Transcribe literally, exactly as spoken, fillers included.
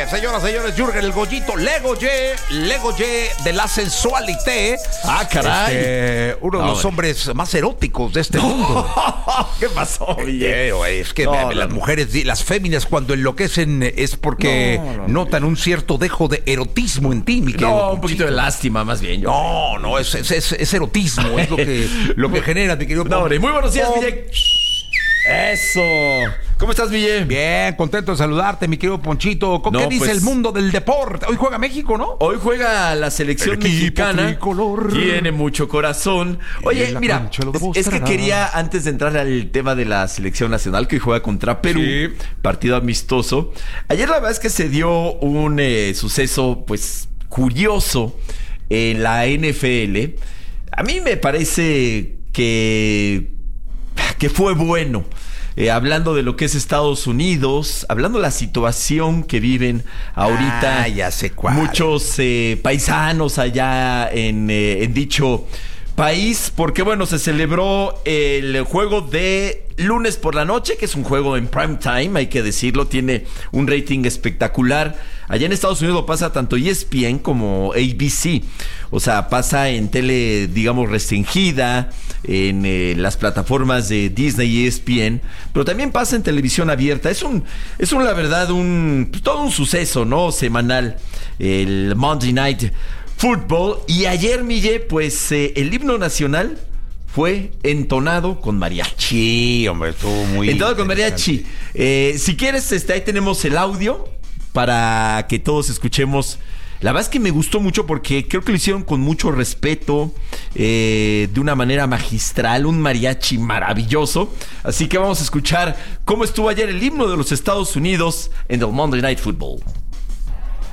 señoras, señores, Jürgen el Goyito, Legoye, Legoye de la sensualité. Ah, caray. Este, uno de no, los güey. hombres más eróticos de este mundo. ¿Qué pasó, Eh, güey, es que No, me- no, las no. mujeres, las féminas, cuando enloquecen es porque No, no, no. notan un cierto dejo de erotismo en ti, mi querido No, un Ponchito. poquito de lástima, más bien. Yo. No, no, es, es, es, es erotismo, es lo que, lo que genera, mi querido No, Pon- hombre, muy buenos días, Pon- Ville. Eso. ¿Cómo estás, Ville? Bien, contento de saludarte, mi querido Ponchito. ¿Qué No, dice pues- el mundo del deporte? Hoy juega México, ¿no? Hoy juega la selección El equipo mexicana. tricolor. Tiene mucho corazón. Oye, En la mira, cancha lo es, es que demostrará. quería, antes de entrar al tema de la selección nacional, que hoy juega contra Perú, Sí. partido amistoso. Ayer la verdad es que se dio un eh, suceso, pues, curioso en la N F L. A mí me parece que, que fue bueno. Eh, hablando de lo que es Estados Unidos, hablando de la situación que viven ahorita Ah, ya sé cuál. muchos eh, paisanos allá en, eh, en dicho país, porque bueno, se celebró el juego de lunes por la noche, que es un juego en prime time, hay que decirlo, tiene un rating espectacular. Allá en Estados Unidos lo pasa tanto E S P N como A B C, o sea, pasa en tele, digamos, restringida, en eh, las plataformas de Disney y E S P N, pero también pasa en televisión abierta. Es un, es un la verdad, un pues, todo un suceso, ¿no? Semanal, el Monday Night Football. Y ayer, Mille, pues eh, el himno nacional fue entonado con mariachi. Sí, hombre, estuvo muy Entonado con interesante. mariachi. Eh, si quieres, este, ahí tenemos el audio para que todos escuchemos. La verdad es que me gustó mucho porque creo que lo hicieron con mucho respeto, eh, de una manera magistral, un mariachi maravilloso. Así que vamos a escuchar cómo estuvo ayer el himno de los Estados Unidos en el Monday Night Football.